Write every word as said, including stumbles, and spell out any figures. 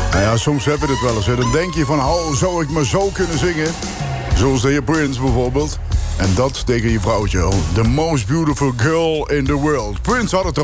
Nou ja, soms heb je het wel eens. Hè. Dan denk je van, oh, zou ik maar zo kunnen zingen? Zoals de heer Prince bijvoorbeeld. En dat tegen je vrouwtje. The most beautiful girl in the world. Prince had het